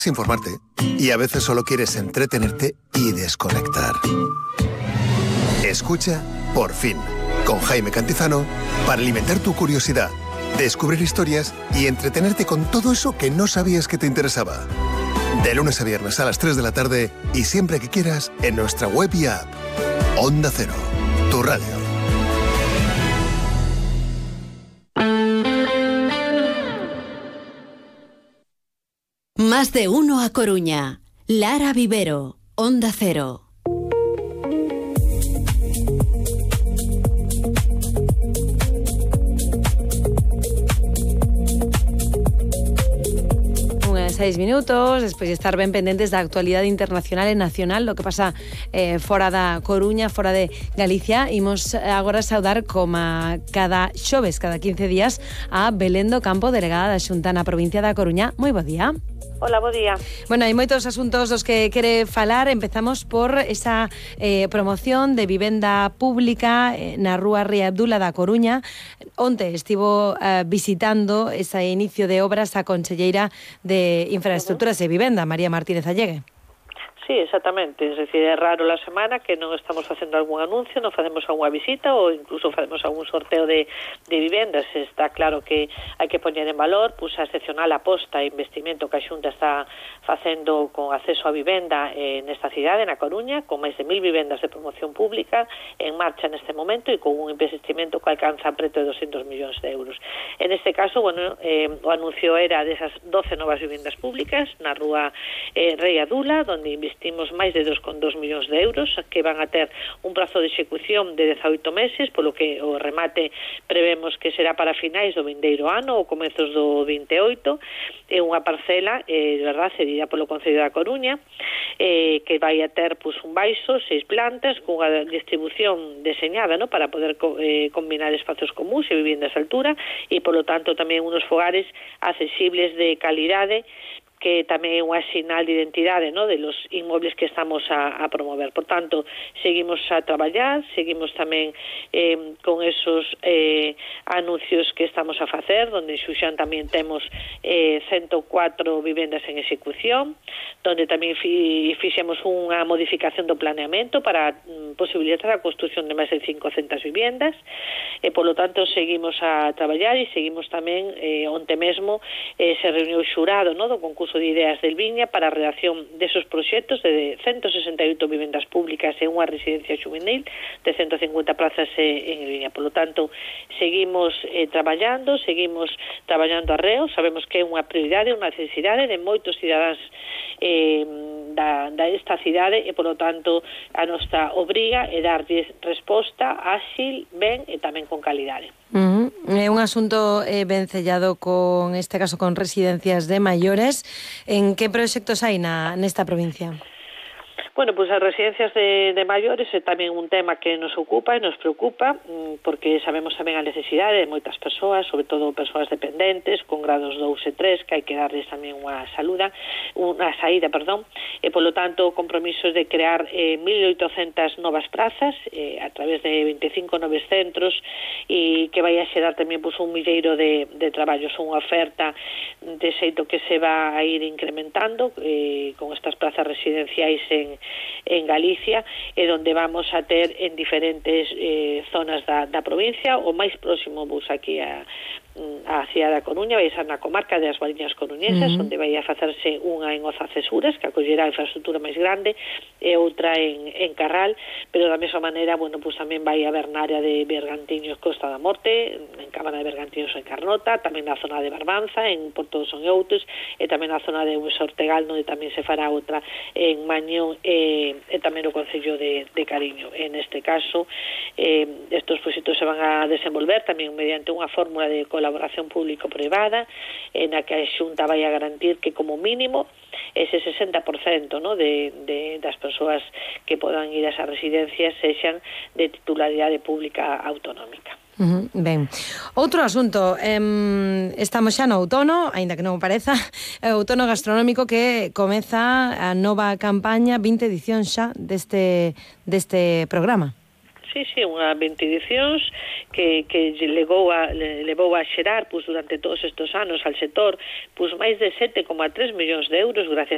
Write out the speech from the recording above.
Informarte. Y a veces solo quieres entretenerte y desconectar. Escucha Por Fin, con Jaime Cantizano, para alimentar tu curiosidad, descubrir historias y entretenerte con todo eso que no sabías que te interesaba. De lunes a viernes a las 3 de la tarde y siempre que quieras en nuestra web y app. Onda Cero, tu radio. Más de uno a Coruña. Lara Vivero, Onda Cero. Unhas 6 minutos, despois de estar ben pendentes da actualidade internacional e nacional, lo que pasa fora da Coruña, fora de Galicia. Imos agora saudar como cada xoves, cada 15 días, a Belén do Campo, delegada da Xunta na provincia da Coruña. Moi bo día. Hola, bo día. Bueno, hai moitos asuntos dos que quere falar. Empezamos por esa promoción de vivenda pública na rúa Rei Abdula da Coruña. Onte estivo visitando ese inicio de obras a conselleira de Infraestructuras e Vivenda, María Martínez Allegue. Sí, exactamente, es decir, é raro la semana que non estamos facendo algún anuncio, non facemos algunha visita ou incluso facemos algún sorteo de vivendas. Está claro que hai que poñer en valor pues, a excepcional aposta e investimento que a Xunta está facendo con acceso a vivenda nesta cidade, na Coruña, con máis de 1000 vivendas de promoción pública en marcha neste momento e con un investimento que alcanza preto de 200 millóns de euros. En este caso, bueno, o anuncio era desas 12 novas vivendas públicas na rúa Rei Abdula, onde investimos máis de 2,2 millóns de euros que van a ter un prazo de execución de 18 meses, polo que o remate prevemos que será para finais do vindeiro ano ou comezos do 28. É unha parcela, de verdad, cedida polo Concello da Coruña, que vai a ter pues, un baixo, 6 plantas, con unha distribución deseñada, ¿no? Para poder combinar espazos comuns e viviendas de altura e, polo tanto, tamén unos fogares accesibles de calidade, que tamén é unha sinal de identidade, ¿no? De los inmuebles que estamos a promover. Por tanto, seguimos a traballar, seguimos tamén con esos anuncios que estamos a facer, donde en Xuxán tamén temos 104 vivendas en execución, donde tamén fixemos unha modificación do planeamento para posibilitar a construción de máis de 500 vivendas, e polo tanto seguimos a traballar e seguimos tamén onte mesmo se reuniu o xurado, ¿no? Do concurso de ideas del Viña para a redacción desos proxectos de 168 vivendas públicas e unha residencia juvenil de 150 plazas en Viña. Por lo tanto, seguimos traballando arreo. Sabemos que é unha prioridade, unha necesidade de moitos cidadáns da esta cidade e, por lo tanto, a nosa obriga é darlles resposta áxil, ben e tamén con calidade. É un asunto ben sellado con este caso con residencias de maiores. En que proxectos hai nesta provincia? Bueno, pues as residencias de maiores é tamén un tema que nos ocupa e nos preocupa, porque sabemos tamén a necesidade de moitas persoas, sobre todo persoas dependentes, con grados 2 e 3, que hai que darles tamén unha saída, e polo tanto o compromiso é de crear 1.800 novas plazas a través de 25 noves centros e que vai a xerar tamén pues, un milleiro de traballos, unha oferta de xeito que se va a ir incrementando con estas plazas residenciais en Galicia, e donde vamos a ter en diferentes zonas da provincia. O máis próximo bus aquí a cidade da Coruña vai ser na comarca das Mariñas Coruñesas, onde vai a facerse unha en Oza Cesuras, que acollerá a infraestructura máis grande, e outra en Carral, pero da mesma maneira, bueno, pues tamén vai haber na área de Bergantiños, Costa da Morte, en Cámara de Bergantiños en Carnota, tamén na zona de Barbanza, en Porto dos Onhoutos, e tamén na zona de Sortegal, onde tamén se fará outra en Mañón e tamén o Concello de Cariño. En este caso, estos proxectos se van a desenvolver tamén mediante unha fórmula de colaboración público-privada na que a Xunta vai a garantir que como mínimo ese 60%, ¿no? das persoas que podan ir a esas residencias sexan de titularidade pública autonómica. Ben, outro asunto, estamos xa no outono, aínda que non o pareza, outono gastronómico, que comeza a nova campaña, 20 edición xa deste programa. Sí, unha 20 edicións que levou a xerar pues, durante todos estes anos al sector pues, máis de 7,3 millóns de euros gracias